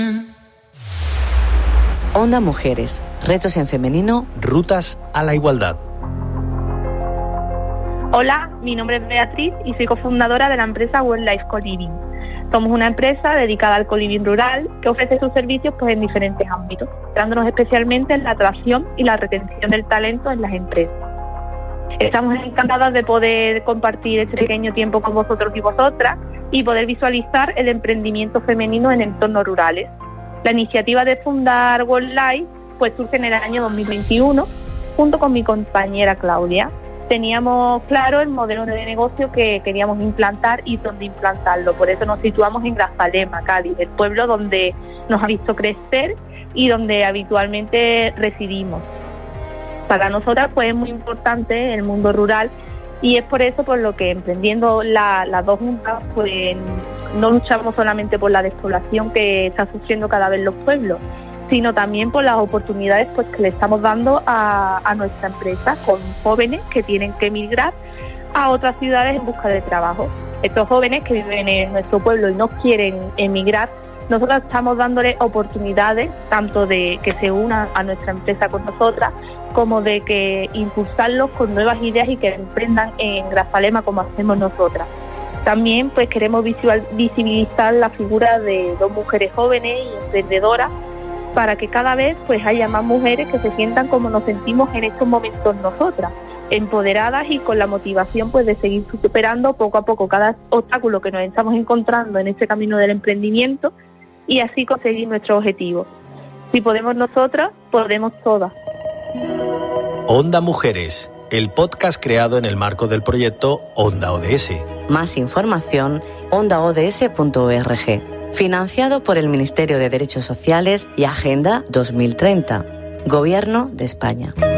Onda Mujeres, retos en femenino, rutas a la igualdad. Hola, mi nombre es Beatriz y soy cofundadora de la empresa Wildlife Co-Living. Somos una empresa dedicada al co-living rural que ofrece sus servicios en diferentes ámbitos, centrándonos especialmente en la atracción y la retención del talento en las empresas. Estamos encantadas de poder compartir este pequeño tiempo con vosotros y vosotras y poder visualizar el emprendimiento femenino en entornos rurales. La iniciativa de fundar Wildlife surge en el año 2021 junto con mi compañera Claudia. Teníamos claro el modelo de negocio que queríamos implantar y dónde implantarlo. Por eso nos situamos en Grazalema, Cádiz, el pueblo donde nos ha visto crecer y donde habitualmente residimos. Para nosotras es muy importante el mundo rural y es por eso por lo que emprendiendo las dos juntas no luchamos solamente por la despoblación que está sufriendo cada vez los pueblos, sino también por las oportunidades que le estamos dando a nuestra empresa con jóvenes que tienen que emigrar a otras ciudades en busca de trabajo. Estos jóvenes que viven en nuestro pueblo y no quieren emigrar, nosotros estamos dándoles oportunidades tanto de que se unan a nuestra empresa con nosotras como de que impulsarlos con nuevas ideas y que emprendan en Grazalema como hacemos nosotras. También queremos visibilizar la figura de dos mujeres jóvenes y emprendedoras para que cada vez haya más mujeres que se sientan como nos sentimos en estos momentos nosotras, empoderadas y con la motivación de seguir superando poco a poco cada obstáculo que nos estamos encontrando en este camino del emprendimiento y así conseguir nuestro objetivo. Si podemos nosotras, podemos todas. Onda Mujeres, el podcast creado en el marco del proyecto Onda ODS. Más información, ondaods.org. Financiado por el Ministerio de Derechos Sociales y Agenda 2030, Gobierno de España.